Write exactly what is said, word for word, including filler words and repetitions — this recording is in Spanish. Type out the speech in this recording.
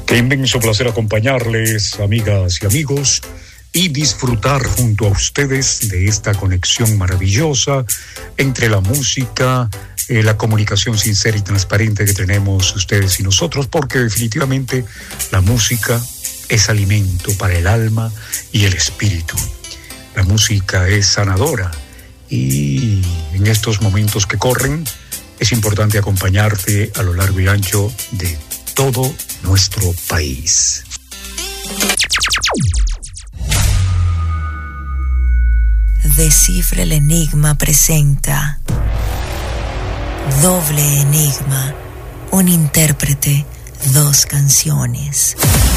Qué inmenso placer acompañarles, amigas y amigos, y disfrutar junto a ustedes de esta conexión maravillosa entre la música, eh, la comunicación sincera y transparente que tenemos ustedes y nosotros, porque definitivamente la música es alimento para el alma y el espíritu. La música es sanadora y en estos momentos que corren es importante acompañarte a lo largo y ancho de todo nuestro país. Descifra el Enigma presenta Doble Enigma, un intérprete, dos canciones.